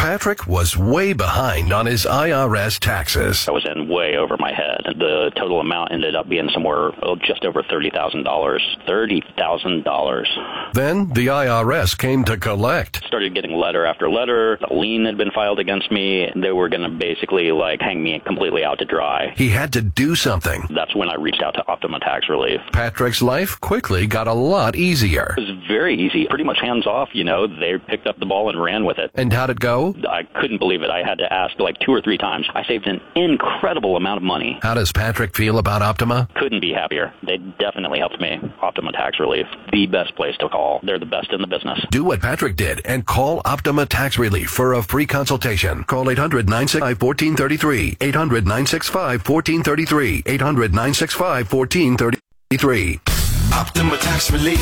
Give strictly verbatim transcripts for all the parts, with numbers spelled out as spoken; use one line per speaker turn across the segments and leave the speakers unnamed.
Patrick was way behind on his I R S taxes.
I was in way over my head. The total amount ended up being somewhere oh, just over thirty thousand dollars. thirty thousand dollars.
Then the I R S came to collect.
Started getting letter after letter. A lien had been filed against me. They were going to basically like hang me completely out to dry.
He had to do something.
That's when I reached out to Optima Tax Relief.
Patrick's life quickly got a lot easier.
It was very easy. Pretty much hands off, you know. They picked up the ball and ran with it.
And how'd it go?
I couldn't believe it. I had to ask like two or three times. I saved an incredible amount of money.
How does Patrick feel about Optima?
Couldn't be happier. They definitely helped me. Optima Tax Relief, the best place to call. They're the best in the business.
Do what Patrick did and call Optima Tax Relief for a free consultation. Call eight hundred, nine six five, one four three three. eight hundred, nine six five, one four three three. eight hundred, nine six five, one four three three.
Optima Tax Relief.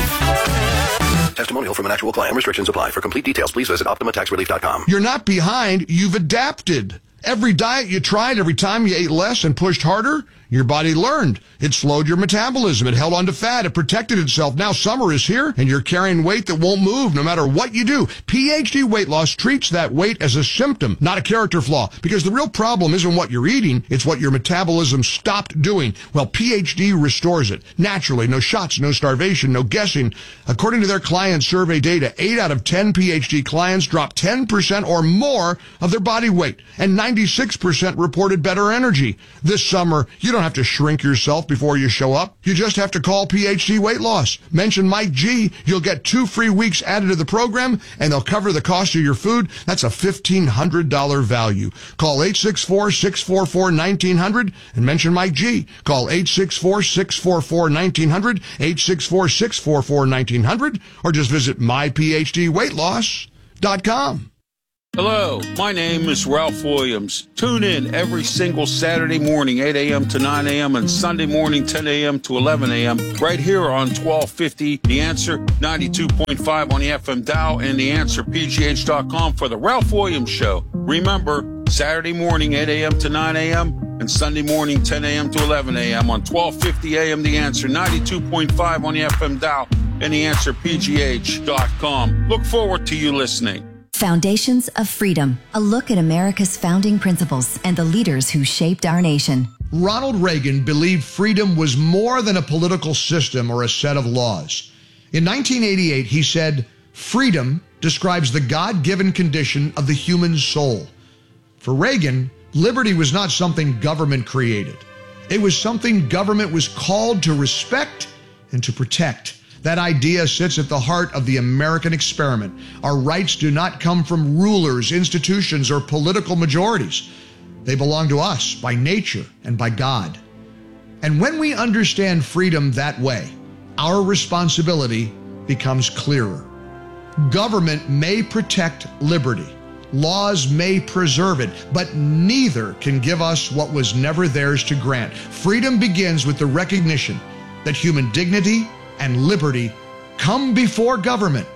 Testimonial from an actual client. Restrictions apply. For complete details, please visit optima tax relief dot com.
You're not behind. You've adapted. Every diet you tried, every time you ate less and pushed harder, your body learned. It slowed your metabolism. It held on to fat. It protected itself. Now summer is here, and you're carrying weight that won't move no matter what you do. P H D Weight Loss treats that weight as a symptom, not a character flaw, because the real problem isn't what you're eating, it's what your metabolism stopped doing. Well, P H D restores it. Naturally, no shots, no starvation, no guessing. According to their client survey data, eight out of ten P H D clients dropped ten percent or more of their body weight, and ninety-six percent reported better energy. This summer, you don't have to shrink yourself before you show up. You just have to call P H D Weight Loss. Mention Mike G. You'll get two free weeks added to the program, and they'll cover the cost of your food. That's a fifteen hundred dollars value. Call eight six four, six four four, one nine zero zero and mention Mike G. Call eight six four, six four four, one nine zero zero, eight six four, six four four, one nine zero zero, or just visit my p h d weight loss dot com.
Hello, my name is Ralph Williams. Tune in every single Saturday morning, eight a.m. to nine a.m. and Sunday morning, ten a.m. to eleven a.m. right here on twelve fifty The Answer, ninety-two point five on the F M dial, and the answer p g h dot com for the Ralph Williams Show. Remember, Saturday morning, eight a.m. to nine a.m. and Sunday morning, ten a.m. to eleven a.m. on twelve fifty A M The Answer, ninety-two point five on the F M dial, and the answer p g h dot com. Look forward to you listening.
Foundations of Freedom, a look at America's founding principles and the leaders who shaped our nation.
Ronald Reagan believed freedom was more than a political system or a set of laws. In nineteen eighty-eight, he said, "Freedom describes the God-given condition of the human soul." For Reagan, liberty was not something government created. It was something government was called to respect and to protect. That idea sits at the heart of the American experiment. Our rights do not come from rulers, institutions, or political majorities. They belong to us by nature and by God. And when we understand freedom that way, our responsibility becomes clearer. Government may protect liberty. Laws may preserve it, but neither can give us what was never theirs to grant. Freedom begins with the recognition that human dignity and liberty come before government,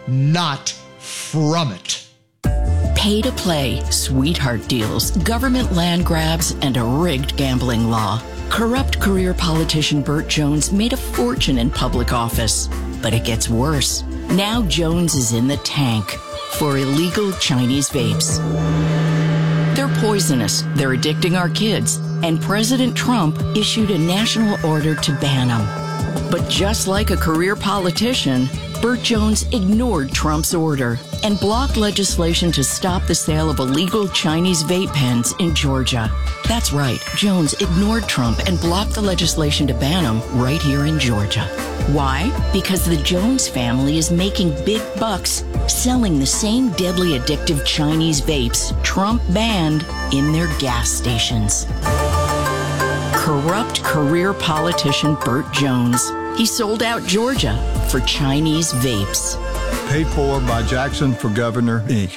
not from it.
Pay to play, sweetheart deals, government land grabs, and a rigged gambling law. Corrupt career politician Burt Jones made a fortune in public office. But it gets worse. Now Jones is in the tank for illegal Chinese vapes. They're poisonous, they're addicting our kids, and President Trump issued a national order to ban them. But just like a career politician, Burt Jones ignored Trump's order and blocked legislation to stop the sale of illegal Chinese vape pens in Georgia. That's right, Jones ignored Trump and blocked the legislation to ban them right here in Georgia. Why? Because the Jones family is making big bucks selling the same deadly addictive Chinese vapes Trump banned in their gas stations. Corrupt career politician Burt Jones. He sold out Georgia for Chinese vapes.
Paid for by Jackson for Governor, Incorporated.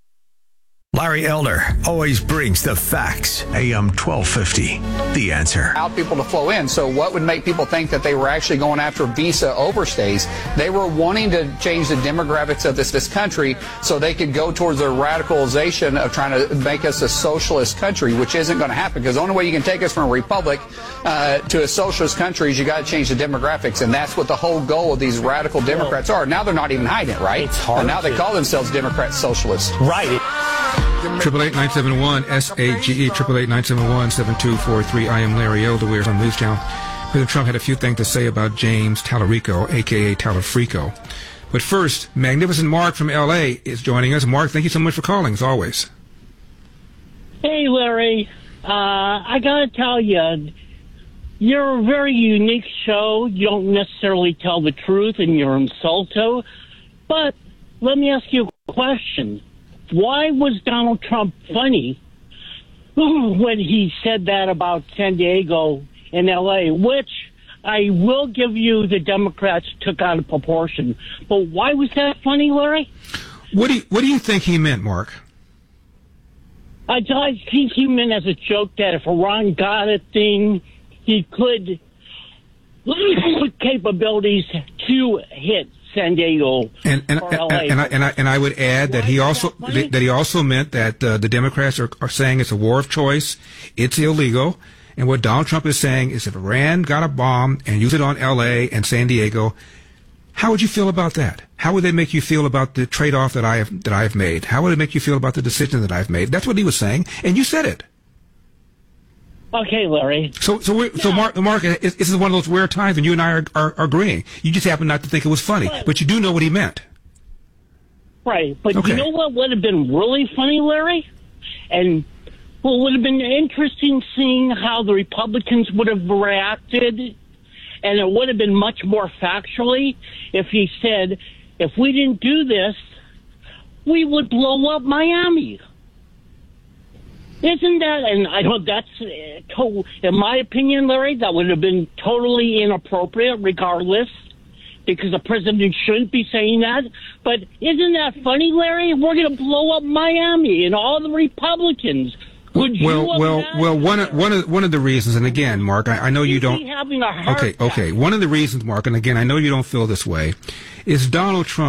Larry Elder always brings the facts. A M twelve fifty, The Answer.
Allowed people to flow in. So what would make people think that they were actually going after visa overstays? They were wanting to change the demographics of this, this country so they could go towards the radicalization of trying to make us a socialist country, which isn't going to happen, because the only way you can take us from a republic uh, to a socialist country is you got to change the demographics, and that's what the whole goal of these radical Democrats are. Now they're not even hiding it, right?
It's hard.
And now
to...
they call themselves Democrat socialists.
Right. Triple eight nine seven one S A G E. Triple eight nine seven one seven two four three. I am Larry Elder. We're on News Channel. President Trump had a few things to say about James Tallarico, a k a. Tallafrico. But first, Magnificent Mark from L A is joining us. Mark, thank you so much for calling, as always.
Hey, Larry. Uh, I got to tell you, you're a very unique show. You don't necessarily tell the truth, and you're insulto. But let me ask you a question. Why was Donald Trump funny when he said that about San Diego and L A, which I will give you the Democrats took out of proportion. But why was that funny, Larry?
What do you, what do you think he meant, Mark?
I, I think he meant as a joke that if Iran got a thing, he could capabilities to hit San Diego
and and
or L A.
And, and, I, and I and I would add that he also that, that he also meant that uh, the Democrats are, are saying it's a war of choice, it's illegal, and what Donald Trump is saying is if Iran got a bomb and used it on L A and San Diego, how would you feel about that? How would they make you feel about the trade-off that I have that I've made? How would it make you feel about the decision that I've made? That's what he was saying, and you said it.
Okay, Larry.
So, so, we're, so, Mark, Mark, this is one of those rare times when you and I are, are, are agreeing. You just happen not to think it was funny, but, but you do know what he meant.
Right, but
okay.
You know what would have been really funny, Larry? And what would have been interesting seeing how the Republicans would have reacted, and it would have been much more factually if he said, if we didn't do this, we would blow up Miami. Isn't that, and I know that's, uh, to, in my opinion, Larry, that would have been totally inappropriate regardless, because the president shouldn't be saying that. But isn't that funny, Larry? We're going to blow up Miami and all the Republicans. Would
well,
you
well, well, one of, one of, one of the reasons, and again, Mark, I, I know you don't,
having a heart
okay, okay, one of the reasons, Mark, and again, I know you don't feel this way, is Donald Trump